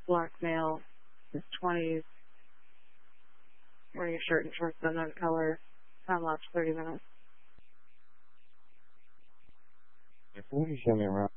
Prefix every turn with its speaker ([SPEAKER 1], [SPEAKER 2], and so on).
[SPEAKER 1] black male, his 20s, wearing a shirt and shorts, unknown color. Time lapse 30 minutes.
[SPEAKER 2] Can you show me around?